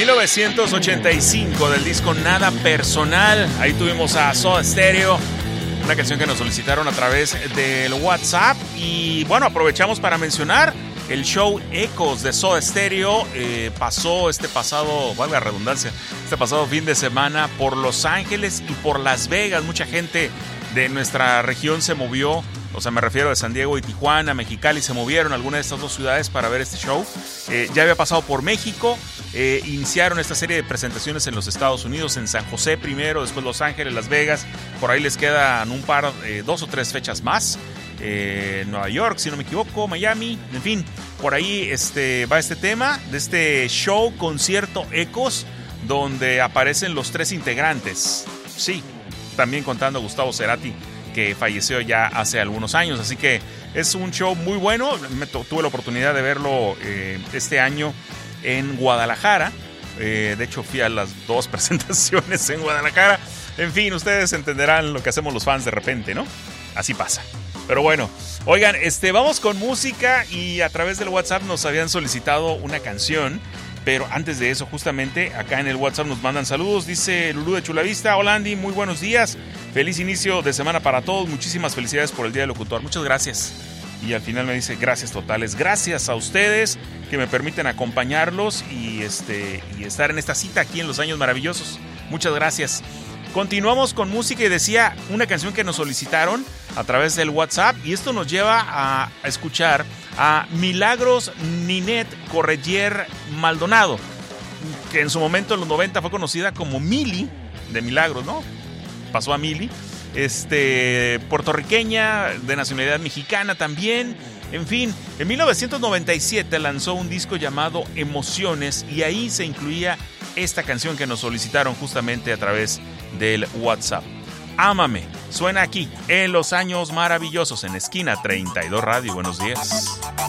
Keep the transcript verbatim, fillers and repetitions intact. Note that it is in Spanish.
mil novecientos ochenta y cinco, del disco Nada Personal. Ahí tuvimos a Soda Stereo, una canción que nos solicitaron a través del WhatsApp. Y bueno, aprovechamos para mencionar el show Ecos de Soda Stereo. Eh, pasó este pasado, valga la redundancia, este pasado fin de semana por Los Ángeles y por Las Vegas. Mucha gente de nuestra región se movió, o sea, me refiero de San Diego y Tijuana, Mexicali, se movieron a alguna de estas dos ciudades para ver este show. Eh, ya había pasado por México, eh, iniciaron esta serie de presentaciones en los Estados Unidos, en San José primero, después Los Ángeles, Las Vegas, por ahí les quedan un par, eh, dos o tres fechas más. Eh, Nueva York, si no me equivoco, Miami, en fin, por ahí este, va este tema de este show, concierto Ecos, donde aparecen los tres integrantes. Sí, también contando a Gustavo Cerati, que falleció ya hace algunos años, así que es un show muy bueno. Me tuve la oportunidad de verlo eh, este año en Guadalajara. Eh, de hecho, fui a las dos presentaciones en Guadalajara. En fin, ustedes entenderán lo que hacemos los fans de repente, ¿no? Así pasa. Pero bueno, oigan, este, vamos con música y a través del WhatsApp nos habían solicitado una canción. Pero antes de eso, justamente, acá en el WhatsApp nos mandan saludos. Dice Lulú de Chulavista: hola Andy, muy buenos días. Feliz inicio de semana para todos. Muchísimas felicidades por el Día del Locutor. Muchas gracias. Y al final me dice gracias totales. Gracias a ustedes que me permiten acompañarlos y, este, y estar en esta cita aquí en Los Años Maravillosos. Muchas gracias. Continuamos con música y decía una canción que nos solicitaron a través del WhatsApp, y esto nos lleva a, a escuchar a Milagros Ninette Corregier Maldonado, que en su momento en los noventa fue conocida como Mili, de Milagros, ¿no? Pasó a Mili, este, puertorriqueña, de nacionalidad mexicana también. En fin, en mil novecientos noventa y siete lanzó un disco llamado Emociones, y ahí se incluía esta canción que nos solicitaron justamente a través del WhatsApp. Ámame, suena aquí en Los Años Maravillosos, en Esquina treinta y dos Radio. Buenos días.